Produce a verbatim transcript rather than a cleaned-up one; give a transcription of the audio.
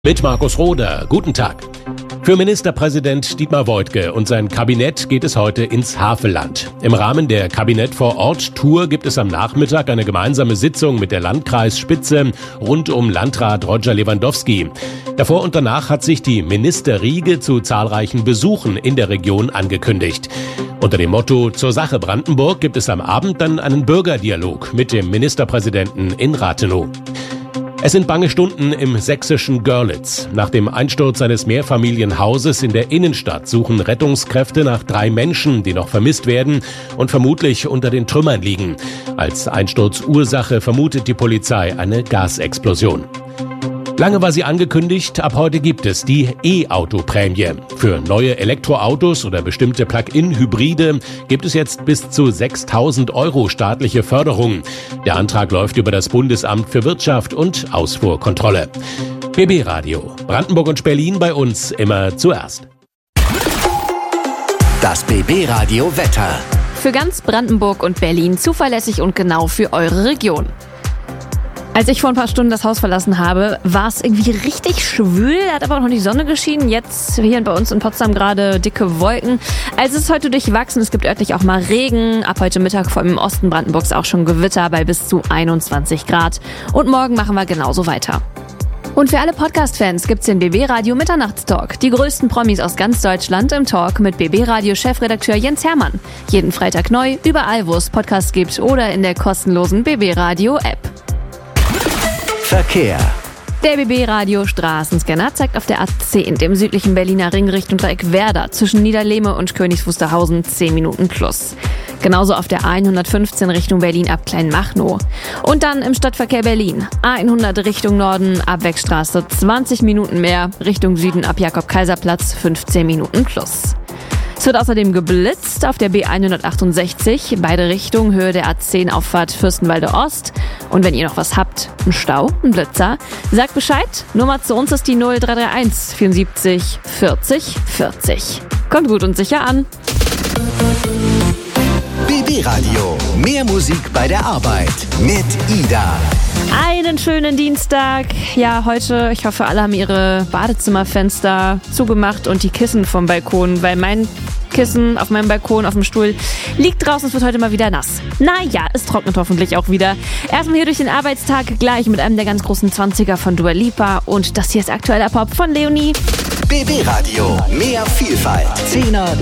Mit Markus Roder. Guten Tag. Für Ministerpräsident Dietmar Woidke und sein Kabinett geht es heute ins Havelland. Im Rahmen der Kabinett-vor-Ort-Tour gibt es am Nachmittag eine gemeinsame Sitzung mit der Landkreisspitze rund um Landrat Roger Lewandowski. Davor und danach hat sich die Ministerriege zu zahlreichen Besuchen in der Region angekündigt. Unter dem Motto "Zur Sache Brandenburg" gibt es am Abend dann einen Bürgerdialog mit dem Ministerpräsidenten in Rathenow. Es sind bange Stunden im sächsischen Görlitz. Nach dem Einsturz eines Mehrfamilienhauses in der Innenstadt suchen Rettungskräfte nach drei Menschen, die noch vermisst werden und vermutlich unter den Trümmern liegen. Als Einsturzursache vermutet die Polizei eine Gasexplosion. Lange war sie angekündigt, ab heute gibt es die E-Auto-Prämie. Für neue Elektroautos oder bestimmte Plug-in-Hybride gibt es jetzt bis zu sechstausend Euro staatliche Förderung. Der Antrag läuft über das Bundesamt für Wirtschaft und Ausfuhrkontrolle. B B Radio. Brandenburg und Berlin bei uns immer zuerst. Das B B Radio Wetter. Für ganz Brandenburg und Berlin zuverlässig und genau für eure Region. Als ich vor ein paar Stunden das Haus verlassen habe, war es irgendwie richtig schwül, hat aber noch die Sonne geschienen. Jetzt hier bei uns in Potsdam gerade dicke Wolken. Also es ist heute durchwachsen, es gibt örtlich auch mal Regen. Ab heute Mittag vor allem im Osten Brandenburgs auch schon Gewitter bei bis zu einundzwanzig Grad. Und morgen machen wir genauso weiter. Und für alle Podcast-Fans gibt's den B B Radio Mitternachtstalk. Die größten Promis aus ganz Deutschland im Talk mit B B Radio Chefredakteur Jens Hermann. Jeden Freitag neu, überall wo es Podcasts gibt oder in der kostenlosen B B Radio App. Verkehr. Der B B Radio Straßenscanner zeigt auf der A zehn, dem südlichen Berliner Ring Richtung Dreieck Werder, zwischen Niederlehme und Königs Wusterhausen zehn Minuten plus. Genauso auf der A hundertfünfzehn Richtung Berlin ab Kleinmachnow. Und dann im Stadtverkehr Berlin. A hundert Richtung Norden ab Wegstraße zwanzig Minuten mehr, Richtung Süden ab Jakob-Kaiser-Platz fünfzehn Minuten plus. Es wird außerdem geblitzt auf der B hundertachtundsechzig, beide Richtungen, Höhe der A zehn Auffahrt Fürstenwalde Ost. Und wenn ihr noch was habt, ein Stau, ein Blitzer, sagt Bescheid. Nummer zu uns ist die null drei drei eins vierundsiebzig vierzig vierzig. Kommt gut und sicher an. B B Radio. Mehr Musik bei der Arbeit mit Ida. Einen schönen Dienstag. Ja, heute, ich hoffe, alle haben ihre Badezimmerfenster zugemacht und die Kissen vom Balkon, weil mein Kissen auf meinem Balkon, auf dem Stuhl, liegt draußen. Es wird heute mal wieder nass. Naja, es trocknet hoffentlich auch wieder. Erstmal hier durch den Arbeitstag gleich mit einem der ganz großen Zwanziger von Dua Lipa und das hier ist aktueller Pop von Leonie. B B Radio. Mehr Vielfalt. Zehner